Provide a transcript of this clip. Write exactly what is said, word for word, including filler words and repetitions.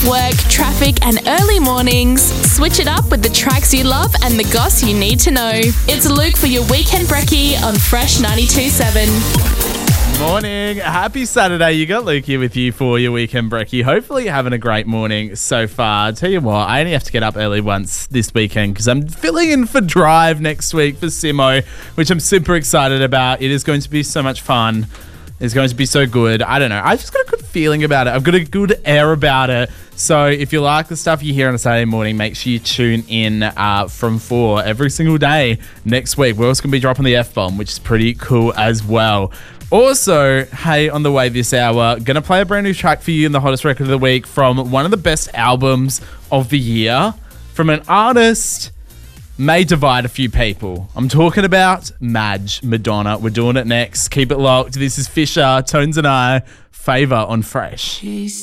work, traffic and early mornings, switch it up with the tracks you love and the goss you need to know. It's Luke for your Weekend Brekkie on Fresh ninety-two point seven. Morning. Happy Saturday. You got Luke here with you for your Weekend Brekkie. Hopefully you're having a great morning so far. Tell you what, I only have to get up early once this weekend because I'm filling in for Drive next week for Simo, which I'm super excited about. It is going to be so much fun. It's going to be so good. I don't know. I just got a good feeling about it. I've got a good air about it. So if you like the stuff you hear on a Saturday morning, make sure you tune in uh, from four every single day next week. We're also going to be dropping the F-bomb, which is pretty cool as well. Also, hey, on the way this hour, going to play a brand new track for you in the hottest record of the week from one of the best albums of the year from an artist may divide a few people. I'm talking about Madge, Madonna. We're doing it next. Keep it locked. This is Fisher, Tones and I, Favour on Fresh. She's